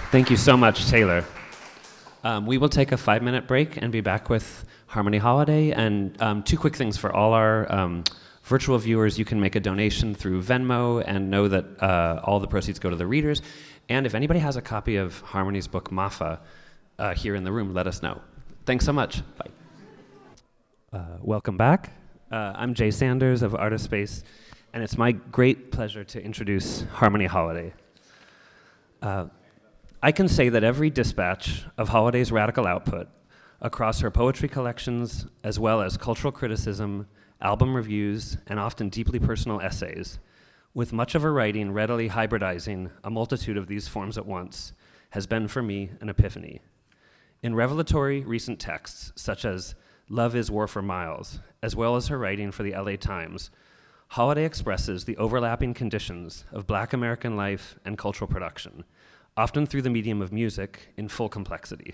Thank you so much, Taylor. We will take a 5-minute break and be back with Harmony Holiday. And 2 quick things for all our virtual viewers. You can make a donation through Venmo and know that all the proceeds go to the readers. And if anybody has a copy of Harmony's book, Mafa, here in the room, let us know. Thanks so much. Bye. Welcome back. I'm Jay Sanders of Artist Space, and it's my great pleasure to introduce Harmony Holiday. I can say that every dispatch of Holiday's radical output across her poetry collections, as well as cultural criticism, album reviews, and often deeply personal essays, with much of her writing readily hybridizing a multitude of these forms at once, has been for me an epiphany. In revelatory recent texts, such as Love is War for Miles, as well as her writing for the LA Times, Holiday expresses the overlapping conditions of Black American life and cultural production, often through the medium of music in full complexity.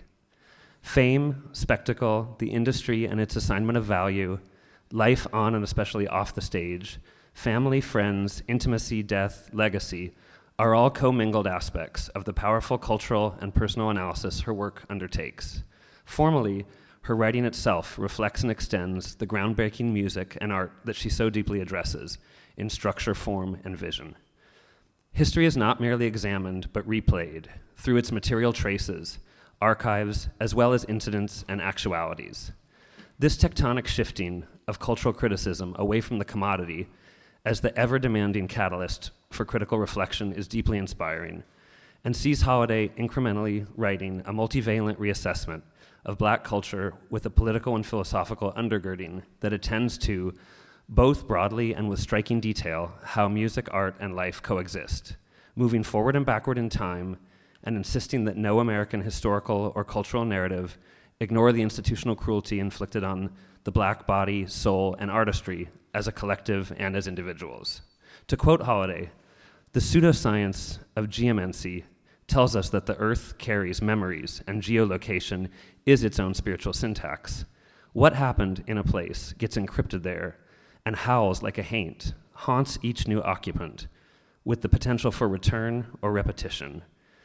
Fame, spectacle, the industry and its assignment of value, life on and especially off the stage, family, friends, intimacy, death, legacy, are all commingled aspects of the powerful cultural and personal analysis her work undertakes. Formally, her writing itself reflects and extends the groundbreaking music and art that she so deeply addresses in structure, form, and vision. History is not merely examined, but replayed through its material traces, archives, as well as incidents and actualities. This tectonic shifting of cultural criticism away from the commodity as the ever-demanding catalyst for critical reflection is deeply inspiring, and sees Holiday incrementally writing a multivalent reassessment of Black culture with a political and philosophical undergirding that attends to, both broadly and with striking detail, how music, art, and life coexist, moving forward and backward in time, and insisting that no American historical or cultural narrative ignore the institutional cruelty inflicted on the Black body, soul, and artistry as a collective and as individuals. To quote Holiday, "The pseudoscience of geomancy tells us that the earth carries memories and geolocation is its own spiritual syntax. What happened in a place gets encrypted there and howls like a haint, haunts each new occupant, with the potential for return or repetition,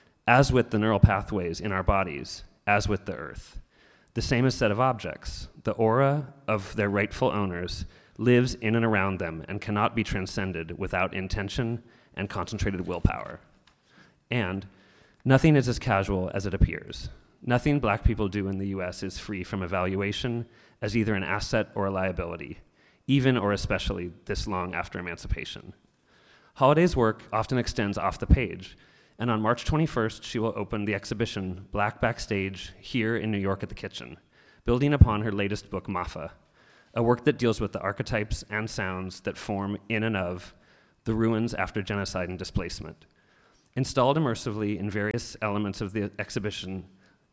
as with the neural pathways in our bodies, as with the earth. The same is said of objects. The aura of their rightful owners lives in and around them and cannot be transcended without intention and concentrated willpower. And nothing is as casual as it appears. Nothing Black people do in the US is free from evaluation as either an asset or a liability, even or especially this long after emancipation." Holiday's work often extends off the page, and on March 21st, she will open the exhibition Black Backstage here in New York at the Kitchen, building upon her latest book, Mafa, a work that deals with the archetypes and sounds that form in and of the ruins after genocide and displacement. Installed immersively, the various elements of the exhibition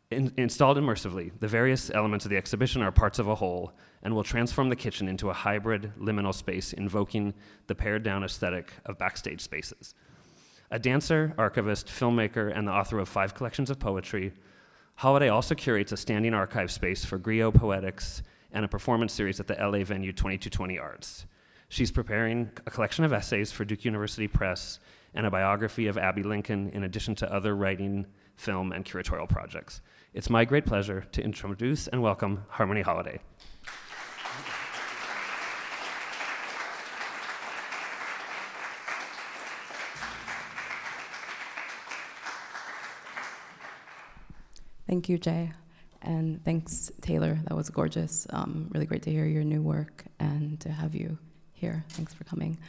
are parts of a whole and will transform the kitchen into a hybrid liminal space invoking the pared-down aesthetic of backstage spaces. A dancer, archivist, filmmaker, and the author of 5 collections of poetry, Holiday also curates a standing archive space for Griot Poetics and a performance series at the LA venue 2220 Arts. She's preparing a collection of essays for Duke University Press and a biography of Abby Lincoln, in addition to other writing, film, and curatorial projects. It's my great pleasure to introduce and welcome Harmony Holiday. Thank you, Jay. And thanks, Taylor. That was gorgeous. Really great to hear your new work and to have you here. Thanks for coming.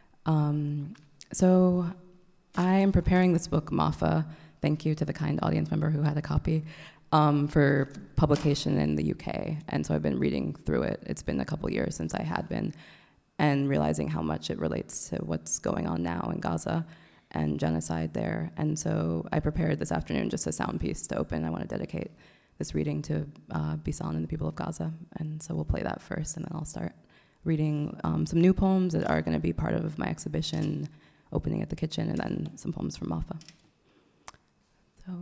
So I am preparing this book, Mafa. Thank you to the kind audience member who had a copy, for publication in the UK. And so I've been reading through it. It's been a couple years since I had been, and realizing how much it relates to what's going on now in Gaza and genocide there. And so I prepared this afternoon just a sound piece to open. I want to dedicate this reading to Bisan and the people of Gaza. And so we'll play that first, and then I'll start reading some new poems that are going to be part of my exhibition opening at the Kitchen, and then some poems from Mafa. So.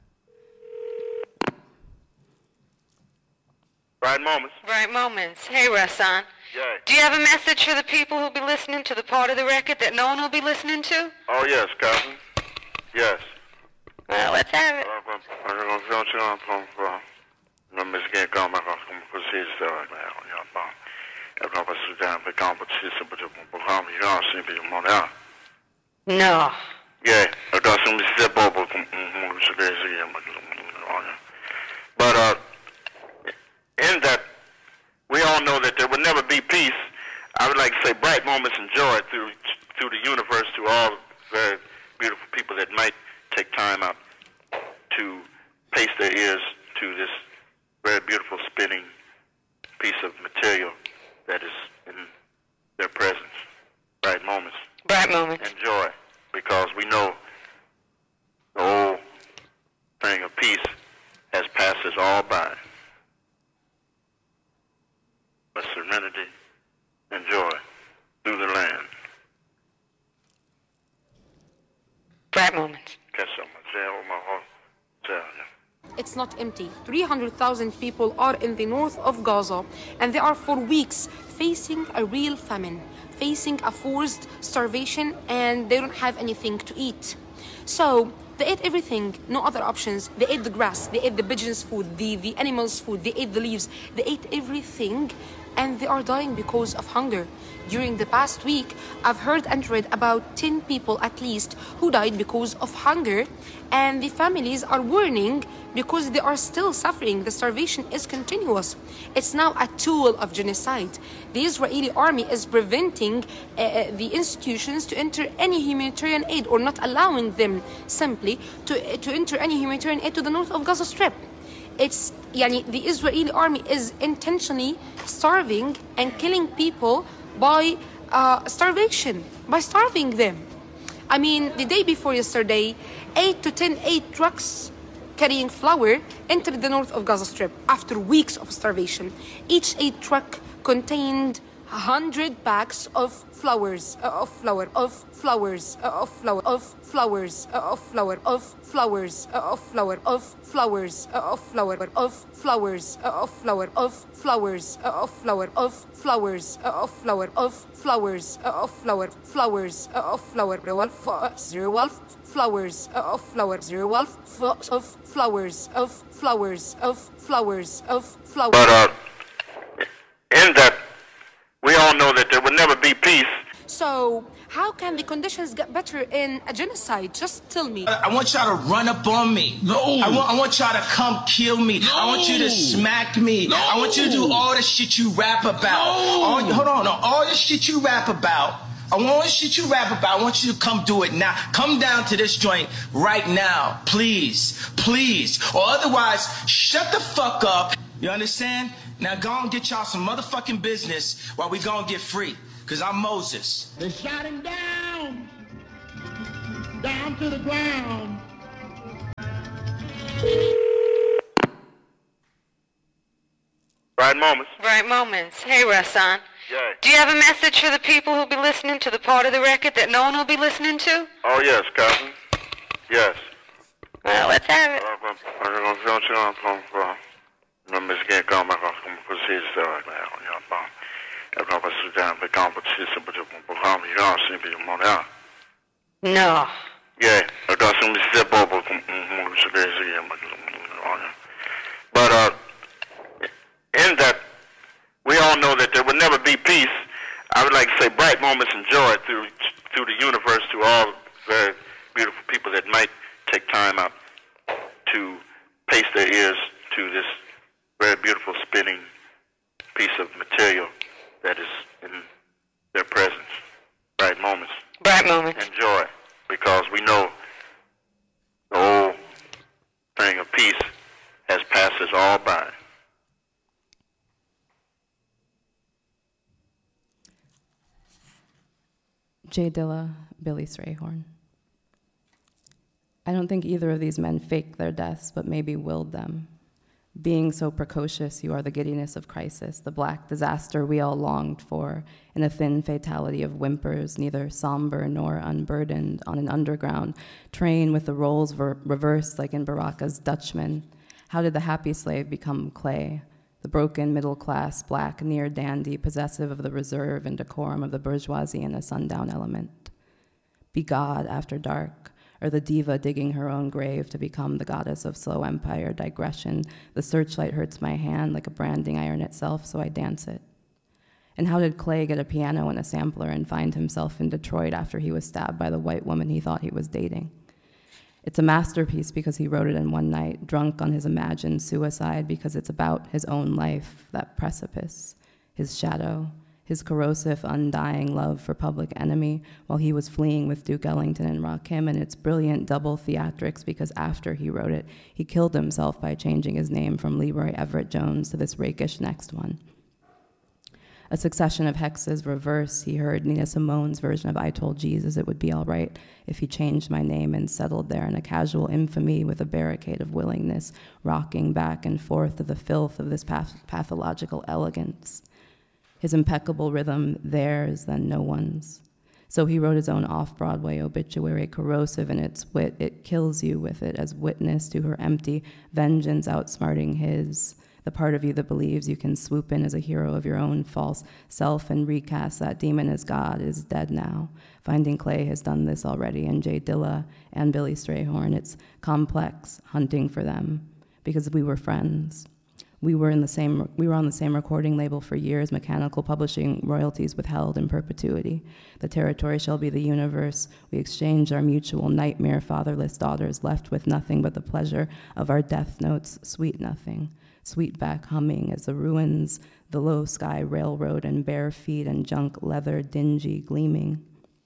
Right moments. Right moments. Hey, Rahsaan. Yeah. Do you have a message for the people who'll be listening to the part of the record that no one will be listening to? Oh, yes, cousin. Yes. Well, let's have it. No. Yeah, but in that, we all know that there will never be peace. I would like to say bright moments and joy through the universe to all very beautiful people that might take time out to pace their ears to this very beautiful spinning piece of material that is in their presence. Bright moments. Bright moments. And joy, because we know the whole thing of peace has passed us all by. But serenity and joy through the land. Bright moments. Catch some of my heart. It's not empty. 300,000 people are in the north of Gaza, and they are for weeks facing a real famine, facing a forced starvation, and they don't have anything to eat. So they ate everything, no other options. They ate the grass, they ate the pigeons' food, the animals' food, they ate the leaves, they ate everything, and they are dying because of hunger. During the past week, I've heard and read about 10 people at least who died because of hunger, and the families are warning because they are still suffering. The starvation is continuous. It's now a tool of genocide. The Israeli army is preventing the institutions to enter any humanitarian aid, or not allowing them simply to enter any humanitarian aid to the north of Gaza Strip. The Israeli army is intentionally starving and killing people by starvation, by starving them. I mean, the day before yesterday, 8 to 10 aid trucks carrying flour entered the north of Gaza Strip after weeks of starvation. Each aid truck contained 100 packs of flowers, of flour, of flowers, of flour, of flowers, of flour, of flowers, of flour, of flowers, of flour, of flowers, of flour, of flowers, of flour, of flowers, of flour, of flowers, of flour, flowers, of flour, flowers, of flour, of flowers, of flowers, of flowers, of flowers. But in that, we all know that there will never be peace. So, how can the conditions get better in a genocide? Just tell me. I want y'all to run up on me. No. I want y'all to come kill me. No. I want you to smack me. No. I want you to do all the shit you rap about. No. All the shit you rap about. I want you to come do it now. Come down to this joint right now. Please. Or otherwise, shut the fuck up. You understand? Now go and get y'all some motherfucking business while we go and get free. Because I'm Moses. They shot him down to the ground. Bright moments. Bright moments. Hey, Rahsaan. Yeah. Do you have a message for the people who'll be listening to the part of the record that no one will be listening to? Oh, yes, cousin. Yes. Well, let's have it. No. Yeah, but in that, we all know that there will never be peace. I would like to say bright moments and joy through the universe to all very beautiful people that might take time out to pace their ears to this very beautiful spinning piece of material that is in their presence. Bright moments. Bright moments. And joy, because we know the whole thing of peace has passed us all by. Jay Dilla, Billy Strayhorn. I don't think either of these men faked their deaths, but maybe willed them. Being so precocious, you are the giddiness of crisis, the black disaster we all longed for, in a thin fatality of whimpers, neither somber nor unburdened, on an underground train with the roles reversed like in Baraka's Dutchman. How did the happy slave become clay? The broken middle-class, black, near-dandy, possessive of the reserve and decorum of the bourgeoisie in a sundown element. Be God after dark, or the diva digging her own grave to become the goddess of slow empire digression. The searchlight hurts my hand like a branding iron itself, so I dance it. And how did Clay get a piano and a sampler and find himself in Detroit after he was stabbed by the white woman he thought he was dating? It's a masterpiece because he wrote it in one night, drunk on his imagined suicide, because it's about his own life, that precipice, his shadow, his corrosive, undying love for Public Enemy while he was fleeing with Duke Ellington and Rakim, and its brilliant double theatrics because after he wrote it, he killed himself by changing his name from Leroy Everett Jones to this rakish next one. A succession of hexes reverse. He heard Nina Simone's version of I Told Jesus It Would Be All Right if he changed my name and settled there in a casual infamy with a barricade of willingness, rocking back and forth to the filth of this pathological elegance. His impeccable rhythm, theirs, then no one's. So he wrote his own off-Broadway obituary, corrosive in its wit. It kills you with it as witness to her empty vengeance outsmarting his. The part of you that believes you can swoop in as a hero of your own false self and recast that demon as God is dead now. Finding Clay has done this already, and Jay Dilla and Billy Strayhorn. It's complex, hunting for them, because we were friends. We were on the same recording label for years, Mechanical Publishing, royalties withheld in perpetuity. The territory shall be the universe. We exchanged our mutual nightmare fatherless daughters, left with nothing but the pleasure of our death notes, sweet nothing. Sweetback humming as the ruins, the low sky railroad and bare feet and junk leather dingy gleaming.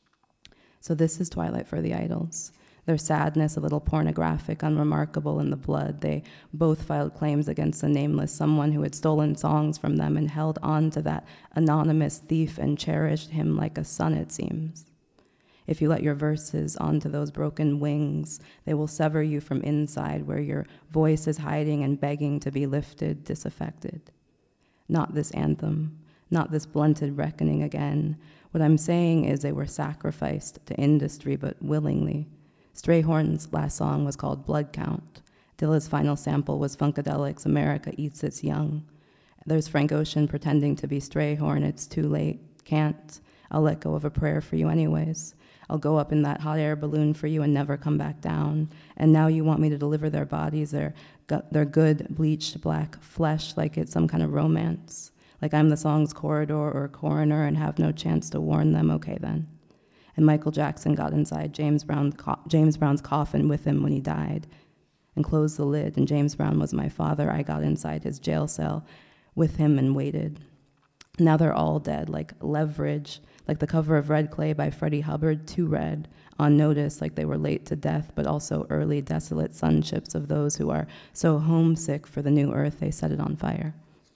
So this is Twilight for the Idols. Their sadness, a little pornographic, unremarkable in the blood. They both filed claims against a nameless someone who had stolen songs from them and held on to that anonymous thief and cherished him like a son, it seems. If you let your verses onto those broken wings, they will sever you from inside where your voice is hiding and begging to be lifted, disaffected. Not this anthem, not this blunted reckoning again. What I'm saying is they were sacrificed to industry, but willingly. Strayhorn's last song was called Blood Count. Dilla's final sample was Funkadelic's America Eats Its Young. There's Frank Ocean pretending to be Strayhorn. It's too late. Can't. I'll let go of a prayer for you anyways. I'll go up in that hot air balloon for you and never come back down. And now you want me to deliver their bodies, their good, bleached black flesh like it's some kind of romance. Like I'm the song's corridor or coroner and have no chance to warn them. Okay, then. And Michael Jackson got inside James Brown's coffin with him when he died and closed the lid. And James Brown was my father. I got inside his jail cell with him and waited. Now they're all dead, like Leverage, like the cover of Red Clay by Freddie Hubbard, too red, on notice, like they were late to death, but also early desolate sunships of those who are so homesick for the new earth they set it on fire.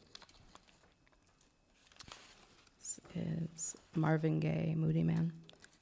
This is Marvin Gaye, Moody Man.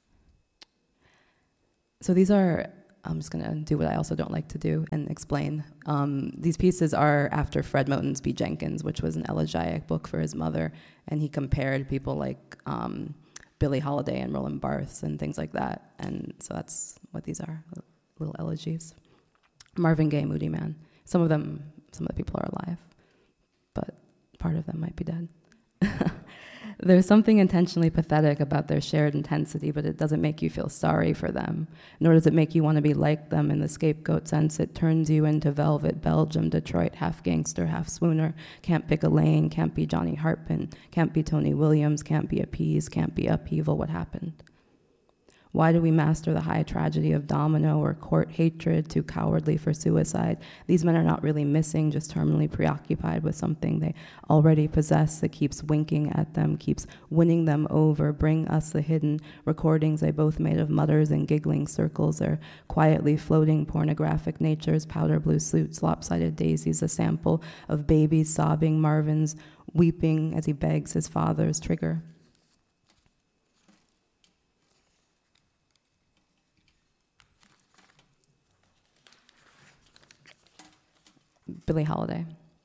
So these are, I'm just going to do what I also don't like to do and explain. These pieces are after Fred Moten's B. Jenkins, which was an elegiac book for his mother, and he compared people like Billie Holiday and Roland Barthes and things like that. And so that's what these are, little elegies. Marvin Gaye, Moody Man. Some of the people are alive, but part of them might be dead. There's something intentionally pathetic about their shared intensity, but it doesn't make you feel sorry for them, nor does it make you want to be like them in the scapegoat sense. It turns you into Velvet, Belgium, Detroit, half gangster, half swooner, can't pick a lane, can't be Johnny Hartman, can't be Tony Williams, can't be appeased, can't be upheaval. What happened? Why do we master the high tragedy of domino or court hatred, too cowardly for suicide? These men are not really missing, just terminally preoccupied with something they already possess that keeps winking at them, keeps winning them over. Bring us the hidden recordings they both made of mutters and giggling circles, their quietly floating pornographic natures, powder blue suits, lopsided daisies, a sample of babies sobbing, Marvin's weeping as he begs his father's trigger. Billie Holiday.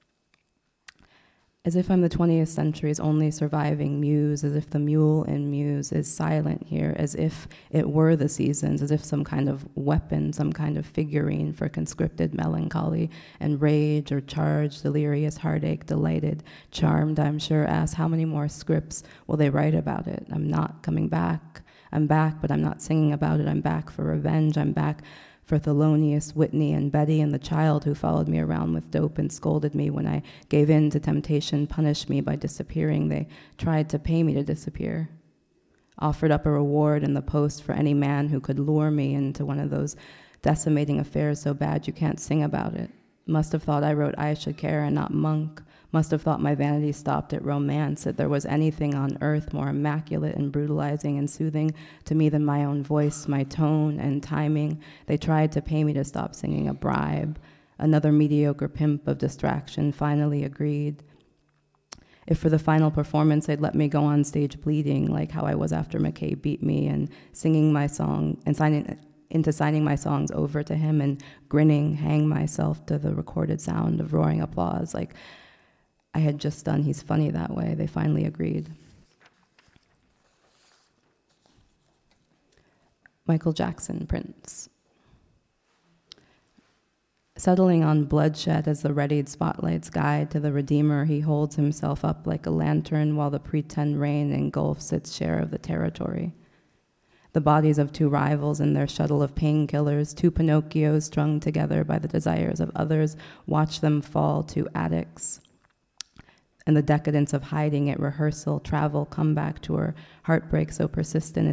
As if I'm the 20th century's only surviving muse, as if the mule in Muse is silent here, as if it were the seasons, as if some kind of weapon, some kind of figurine for conscripted melancholy and rage or charged, delirious heartache, delighted, charmed, I'm sure, ask how many more scripts will they write about it? I'm not coming back. I'm back, but I'm not singing about it. I'm back for revenge. I'm back For Thelonious, Whitney, and Betty, and the child who followed me around with dope and scolded me when I gave in to temptation, punished me by disappearing. They tried to pay me to disappear. Offered up a reward in the post for any man who could lure me into one of those decimating affairs so bad you can't sing about it. Must have thought I wrote I Should Care and not Monk. Must have thought my vanity stopped at romance, that there was anything on earth more immaculate and brutalizing and soothing to me than my own voice, my tone and timing. They tried to pay me to stop singing a bribe. Another mediocre pimp of distraction finally agreed. If for the final performance they'd let me go on stage bleeding, like how I was after McKay beat me, and singing my song and signing my songs over to him and grinning, hang myself to the recorded sound of roaring applause, like I had just done He's Funny That Way, they finally agreed. Michael Jackson, Prince. Settling on bloodshed as the readied spotlight's guide to the Redeemer, he holds himself up like a lantern while the pretend rain engulfs its share of the territory. The bodies of two rivals and their shuttle of painkillers, two Pinocchios strung together by the desires of others, watch them fall to addicts. And the decadence of hiding at rehearsal, travel, comeback tour, heartbreak so persistent,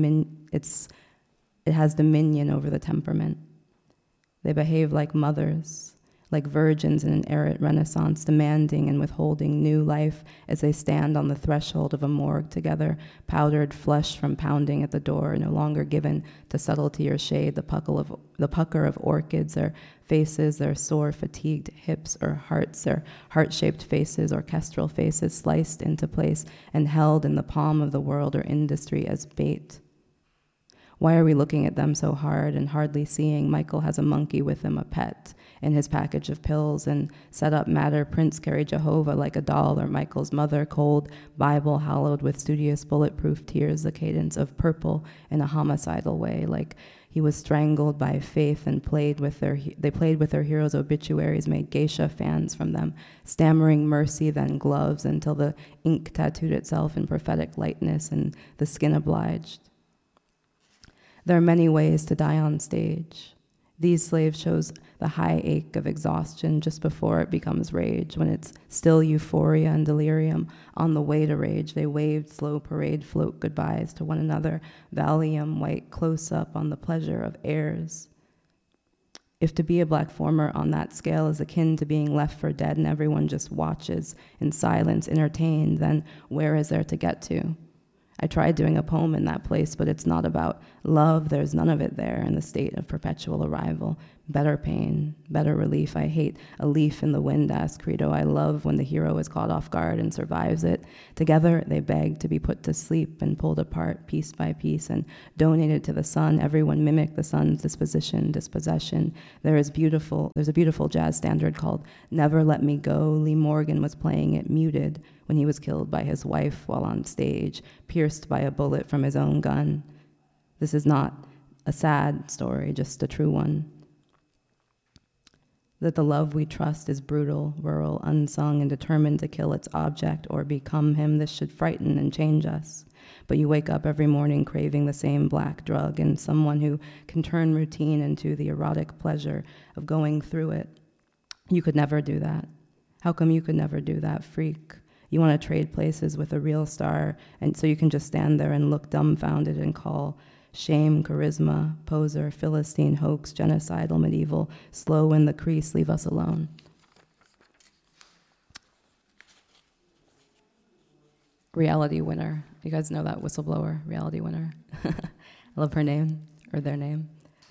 it has dominion over the temperament. They behave like mothers, like virgins in an arid renaissance, demanding and withholding new life as they stand on the threshold of a morgue together, powdered flesh from pounding at the door, no longer given to subtlety or shade, the pucker of orchids, their faces, their sore, fatigued hips or hearts, their heart-shaped faces, orchestral faces sliced into place and held in the palm of the world or industry as bait. Why are we looking at them so hard and hardly seeing Michael has a monkey with him, a pet, in his package of pills, and set up matter Prince carried Jehovah like a doll, or Michael's mother, cold Bible hallowed with studious bulletproof tears, the cadence of purple in a homicidal way, like he was strangled by faith and they played with their heroes' obituaries, made geisha fans from them, stammering mercy, then gloves, until the ink tattooed itself in prophetic lightness and the skin obliged. There are many ways to die on stage. These slaves shows the high ache of exhaustion just before it becomes rage. When it's still euphoria and delirium, on the way to rage, they waved slow parade float goodbyes to one another, Valium white close up on the pleasure of airs. If to be a black former on that scale is akin to being left for dead and everyone just watches in silence, entertained, then where is there to get to? I tried doing a poem in that place, but it's not about love. There's none of it there in the state of perpetual arrival. Better pain, better relief. I hate a leaf in the wind, asked Credo. I love when the hero is caught off guard and survives it. Together, they beg to be put to sleep and pulled apart piece by piece and donated to the sun. Everyone mimicked the sun's dispossession. There's a beautiful jazz standard called Never Let Me Go. Lee Morgan was playing it muted when he was killed by his wife while on stage, pierced by a bullet from his own gun. This is not a sad story, just a true one. That the love we trust is brutal, rural, unsung, and determined to kill its object or become him, this should frighten and change us. But you wake up every morning craving the same black drug and someone who can turn routine into the erotic pleasure of going through it. You could never do that. How come you could never do that, freak? You want to trade places with a real star, and so you can just stand there and look dumbfounded and call shame, charisma, poser, Philistine, hoax, genocidal, medieval, slow in the crease, leave us alone. Reality winner. You guys know that whistleblower, reality winner? I love her name, or their name.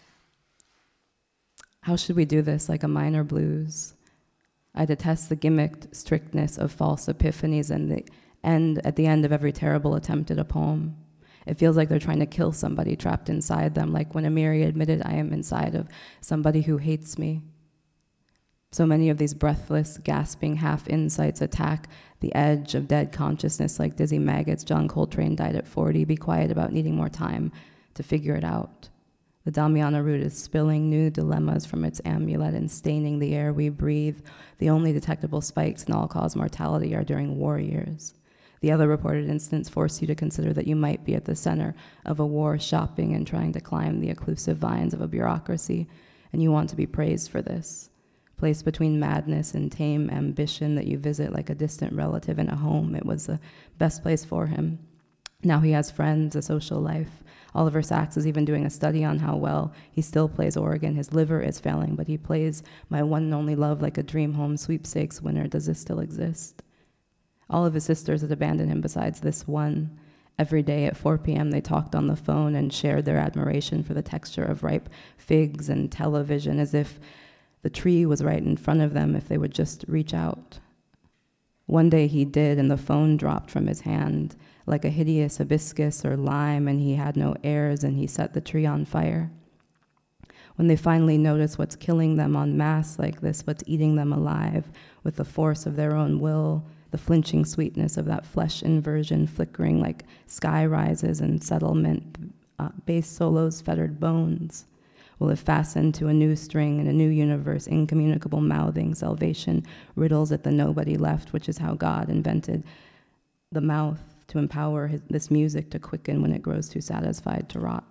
How should we do this, like a minor blues? I detest the gimmicked strictness of false epiphanies at the end of every terrible attempt at a poem. It feels like they're trying to kill somebody trapped inside them, like when Amiri admitted, I am inside of somebody who hates me. So many of these breathless, gasping half-insights attack the edge of dead consciousness like dizzy maggots. John Coltrane died at 40. Be quiet about needing more time to figure it out. The Damiana root is spilling new dilemmas from its amulet and staining the air we breathe. The only detectable spikes in all-cause mortality are during war years. The other reported incidents force you to consider that you might be at the center of a war, shopping and trying to climb the occlusive vines of a bureaucracy and you want to be praised for this. Placed between madness and tame ambition that you visit like a distant relative in a home, it was the best place for him. Now he has friends, a social life. Oliver Sacks is even doing a study on how well he still plays Oregon. His liver is failing, but he plays My One and Only Love like a dream home sweepstakes winner. Does this still exist? All of his sisters had abandoned him besides this one. Every day at 4 p.m. they talked on the phone and shared their admiration for the texture of ripe figs and television, as if the tree was right in front of them if they would just reach out. One day he did, and the phone dropped from his hand like a hideous hibiscus or lime, and he had no heirs, and he set the tree on fire. When they finally notice what's killing them en masse like this, what's eating them alive with the force of their own will, the flinching sweetness of that flesh inversion flickering like sky rises and settlement, bass solos, fettered bones, will have fastened to a new string in a new universe, incommunicable mouthing, salvation, riddles at the nobody left, which is how God invented the mouth to empower this music to quicken when it grows too satisfied to rot.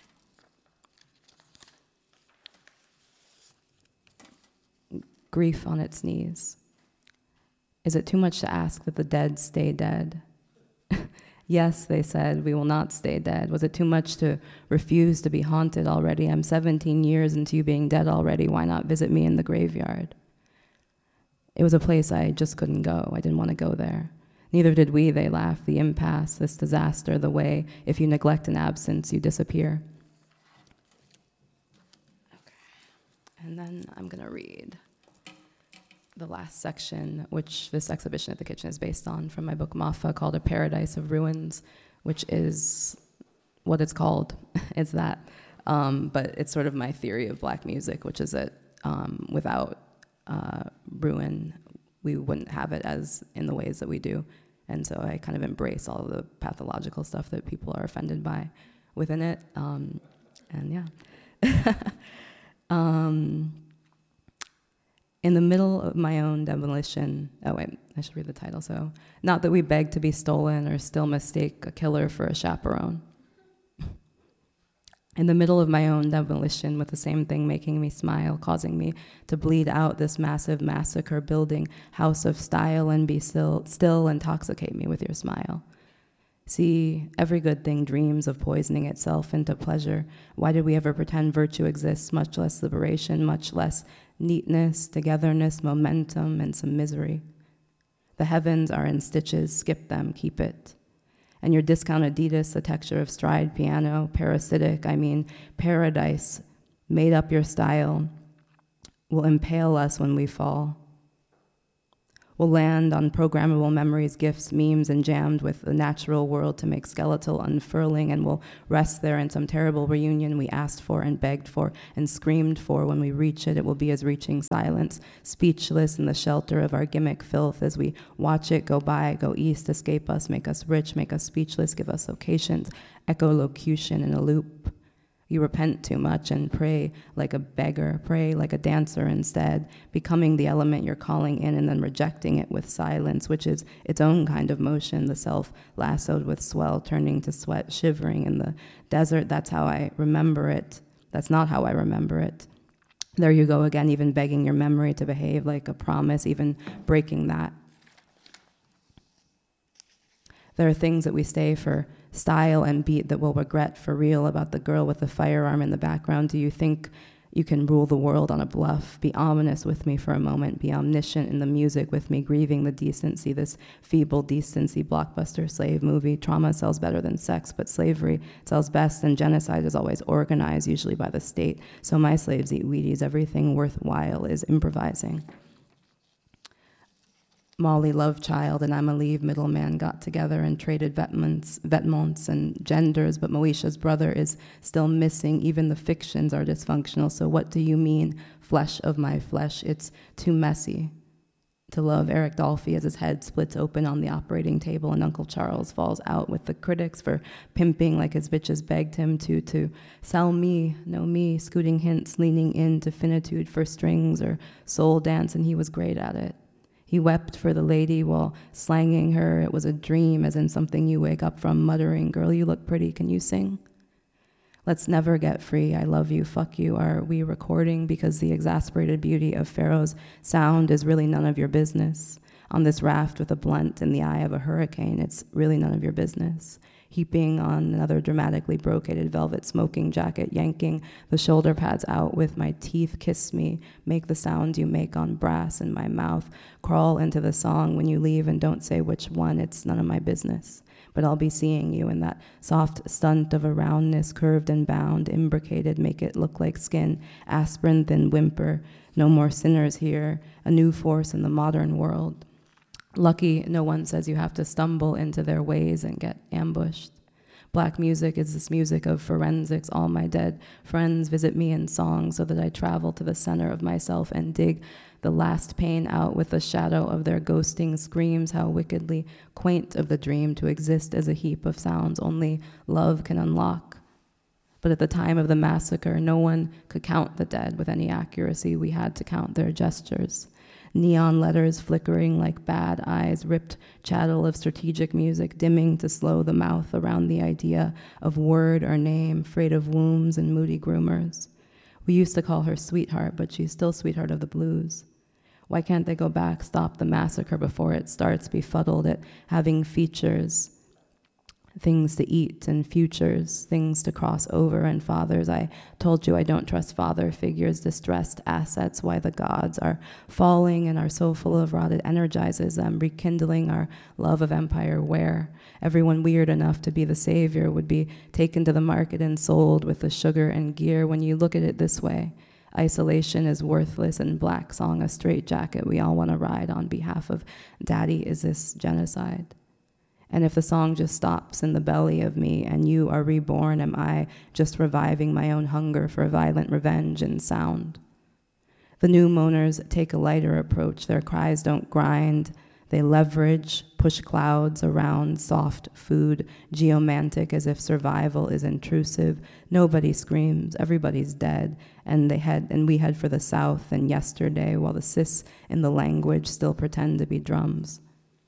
Grief on its knees. Is it too much to ask that the dead stay dead? Yes, they said, we will not stay dead. Was it too much to refuse to be haunted already? I'm 17 years into you being dead already. Why not visit me in the graveyard? It was a place I just couldn't go. I didn't want to go there. Neither did we, they laughed. The impasse, this disaster, the way, if you neglect an absence, you disappear. Okay. And then I'm going to read the last section, which this exhibition at the Kitchen is based on, from my book Mafa, called A Paradise of Ruins, which is what it's called. It's that. But it's sort of my theory of Black music, which is that without ruin, we wouldn't have it as in the ways that we do. And so I kind of embrace all of the pathological stuff that people are offended by within it. And yeah. In the middle of my own demolition, oh wait, I should read the title. So, not that we beg to be stolen or still mistake a killer for a chaperone. In the middle of my own demolition, with the same thing making me smile, causing me to bleed out this massive massacre building, house of style, and be still intoxicate me with your smile. See, every good thing dreams of poisoning itself into pleasure. Why did we ever pretend virtue exists, much less liberation, much less neatness, togetherness, momentum, and some misery? The heavens are in stitches, skip them, keep it. And your discount Adidas, the texture of stride piano, parasitic, I mean paradise, made up your style, will impale us when we fall. We'll land on programmable memories, gifts, memes, and jammed with the natural world to make skeletal unfurling, and we'll rest there in some terrible reunion we asked for and begged for and screamed for. When we reach it, it will be as reaching silence, speechless in the shelter of our gimmick filth as we watch it go by, go east, escape us, make us rich, make us speechless, give us locations, echolocution in a loop. You repent too much and pray like a beggar, pray like a dancer instead, becoming the element you're calling in and then rejecting it with silence, which is its own kind of motion, the self lassoed with swell, turning to sweat, shivering in the desert. That's how I remember it. That's not how I remember it. There you go again, even begging your memory to behave like a promise, even breaking that. There are things that we say for style and beat that we'll regret for real. About the girl with the firearm in the background. Do you think you can rule the world on a bluff? Be ominous with me for a moment. Be omniscient in the music with me, grieving the decency, this feeble decency blockbuster slave movie. Trauma sells better than sex, but slavery sells best, and genocide is always organized, usually by the state. So my slaves eat Wheaties. Everything worthwhile is improvising. Molly Lovechild and Amelie Middleman got together and traded vêtements and genders, but Moesha's brother is still missing. Even the fictions are dysfunctional. So what do you mean, flesh of my flesh? It's too messy to love Eric Dolphy as his head splits open on the operating table and Uncle Charles falls out with the critics for pimping like his bitches begged him to sell me, know me, scooting hints, leaning into finitude for strings or soul dance, and he was great at it. He wept for the lady while slanging her. It was a dream, as in something you wake up from, muttering, "Girl, you look pretty, can you sing?" Let's never get free. I love you, fuck you. Are we recording? Because the exasperated beauty of Pharaoh's sound is really none of your business. On this raft with a blunt in the eye of a hurricane, it's really none of your business. Heaping on another dramatically brocaded velvet smoking jacket, yanking the shoulder pads out with my teeth, kiss me, make the sound you make on brass in my mouth, crawl into the song when you leave and don't say which one, it's none of my business. But I'll be seeing you in that soft stunt of a roundness, curved and bound, imbricated, make it look like skin, aspirin, thin whimper, no more sinners here, a new force in the modern world. Lucky no one says you have to stumble into their ways and get ambushed. Black music is this music of forensics. All my dead friends visit me in song so that I travel to the center of myself and dig the last pain out with the shadow of their ghosting screams. How wickedly quaint of the dream to exist as a heap of sounds only love can unlock. But at the time of the massacre, no one could count the dead with any accuracy. We had to count their gestures. Neon letters flickering like bad eyes, ripped chattel of strategic music, dimming to slow the mouth around the idea of word or name, afraid of wombs and moody groomers. We used to call her Sweetheart, but she's still Sweetheart of the Blues. Why can't they go back, stop the massacre before it starts, befuddled at having features, things to eat and futures, things to cross over and fathers? I told you I don't trust father figures, distressed assets, why the gods are falling and are so full of rotted energizes them, rekindling our love of empire where everyone weird enough to be the savior would be taken to the market and sold with the sugar and gear. When you look at it this way, isolation is worthless and Black Song a straitjacket we all want to ride on behalf of Daddy. Is this genocide? And if the song just stops in the belly of me and you are reborn, am I just reviving my own hunger for violent revenge and sound? The new moaners take a lighter approach. Their cries don't grind. They leverage, push clouds around soft food, geomantic as if survival is intrusive. Nobody screams, everybody's dead, and we head for the south and yesterday, while the cis in the language still pretend to be drums.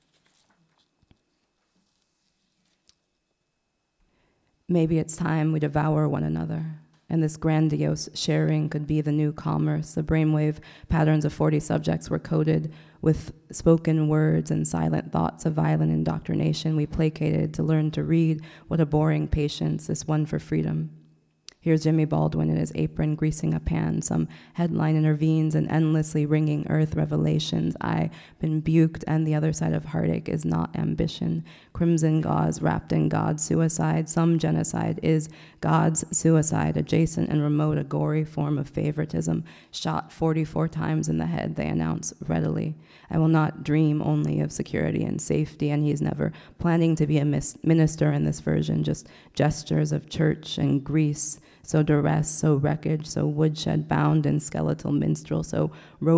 Maybe it's time we devour one another, and this grandiose sharing could be the new commerce. The brainwave patterns of 40 subjects were coded with spoken words and silent thoughts of violent indoctrination. We placated to learn to read. What a boring patience, this one for freedom. Here's Jimmy Baldwin in his apron greasing a pan. Some headline intervenes in endlessly ringing earth revelations. I've been buked, and the other side of heartache is not ambition. Crimson gauze wrapped in God's suicide. Some genocide is God's suicide, adjacent and remote, a gory form of favoritism. Shot 44 times in the head, they announce readily. I will not dream only of security and safety, and he's never planning to be a minister in this version, just gestures of church and Greece. So duress, so wreckage, so woodshed bound and skeletal minstrel, so